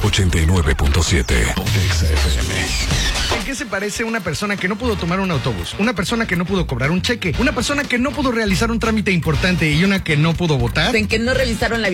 89.7. Pontexa FM. ¿En qué se parece una persona que no pudo tomar un autobús? Una persona que no pudo cobrar un cheque, una persona que no pudo realizar un trámite importante y una que no pudo votar. En que no revisaron la